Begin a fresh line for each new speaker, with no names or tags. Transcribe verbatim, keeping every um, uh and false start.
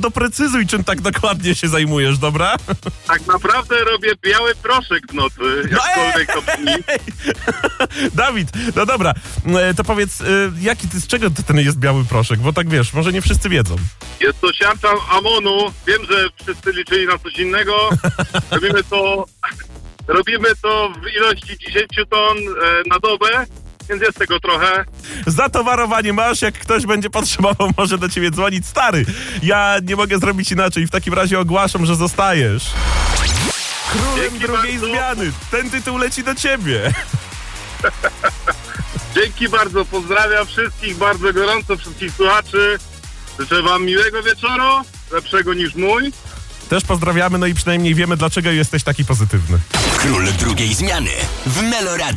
doprecyzuj, czym tak dokładnie się zajmujesz, dobra?
Tak naprawdę robię biały proszek w nocy, jakkolwiek to brzmi.
Dawid, no dobra, e, to powiedz, e, jaki ty, z czego to ten jest biały proszek? Bo tak wiesz, może nie wszyscy wiedzą.
Jest to siarcza amonu. Wiem, że wszyscy liczyli na coś innego. Robimy to, robimy to w ilości dziesięć ton e, na dobę, więc jest tego trochę.
Zatowarowanie masz, jak ktoś będzie potrzebował, może do ciebie dzwonić. Stary, ja nie mogę zrobić inaczej, w takim razie ogłaszam, że zostajesz królem
Dzięki
drugiej
bardzo.
zmiany. Ten tytuł leci do ciebie.
Dzięki bardzo, pozdrawiam wszystkich bardzo gorąco, wszystkich słuchaczy. Życzę wam miłego wieczoru, lepszego niż mój.
Też pozdrawiamy, no i przynajmniej wiemy, dlaczego jesteś taki pozytywny.
Król drugiej zmiany w Melo Radio.